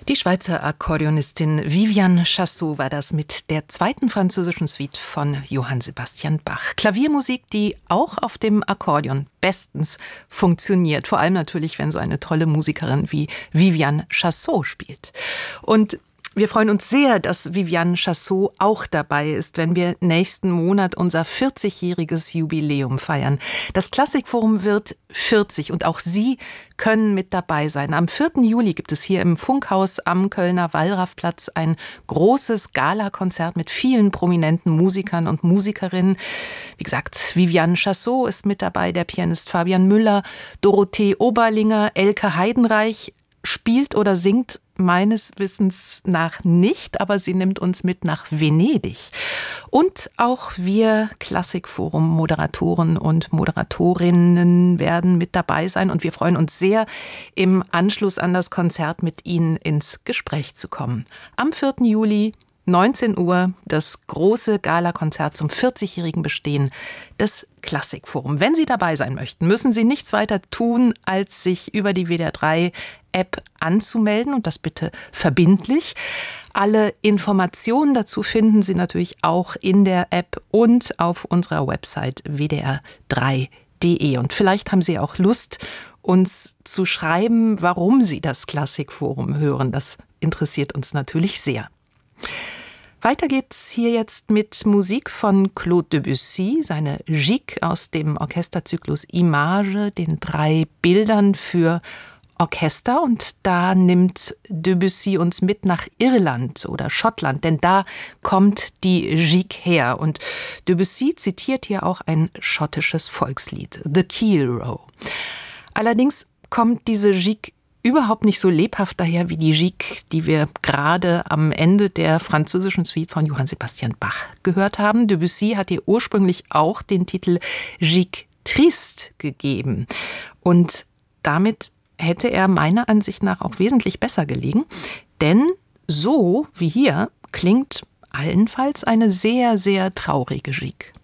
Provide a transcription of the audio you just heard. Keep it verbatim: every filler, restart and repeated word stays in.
Die Schweizer Akkordeonistin Viviane Chassot war das mit der zweiten französischen Suite von Johann Sebastian Bach. Klaviermusik, die auch auf dem Akkordeon bestens funktioniert. Vor allem natürlich, wenn so eine tolle Musikerin wie Viviane Chassot spielt. Und wir freuen uns sehr, dass Viviane Chassot auch dabei ist, wenn wir nächsten Monat unser vierzigjähriges Jubiläum feiern. Das Klassikforum wird vierzig und auch Sie können mit dabei sein. Am vierten Juli gibt es hier im Funkhaus am Kölner Wallrafplatz ein großes Galakonzert mit vielen prominenten Musikern und Musikerinnen. Wie gesagt, Viviane Chassot ist mit dabei, der Pianist Fabian Müller, Dorothee Oberlinger, Elke Heidenreich spielt oder singt meines Wissens nach nicht, aber sie nimmt uns mit nach Venedig. Und auch wir Klassikforum-Moderatoren und Moderatorinnen werden mit dabei sein und wir freuen uns sehr, im Anschluss an das Konzert mit Ihnen ins Gespräch zu kommen. Am vierten Juli neunzehn Uhr, das große Galakonzert zum vierzigjährigen Bestehen des Klassikforum. Wenn Sie dabei sein möchten, müssen Sie nichts weiter tun, als sich über die W D R drei App anzumelden und das bitte verbindlich. Alle Informationen dazu finden Sie natürlich auch in der App und auf unserer Website w d r drei punkt d e. Und vielleicht haben Sie auch Lust, uns zu schreiben, warum Sie das Klassikforum hören. Das interessiert uns natürlich sehr. Weiter geht's hier jetzt mit Musik von Claude Debussy, seine Gigue aus dem Orchesterzyklus Image, den drei Bildern für Orchester. Und da nimmt Debussy uns mit nach Irland oder Schottland, denn da kommt die Gigue her. Und Debussy zitiert hier auch ein schottisches Volkslied, The Keel Row. Allerdings kommt diese Gigue überhaupt nicht so lebhaft daher wie die Gigue, die wir gerade am Ende der französischen Suite von Johann Sebastian Bach gehört haben. Debussy hat ihr ursprünglich auch den Titel Gigue Triste gegeben. Und damit hätte er meiner Ansicht nach auch wesentlich besser gelegen. Denn so wie hier klingt allenfalls eine sehr, sehr traurige Gigue.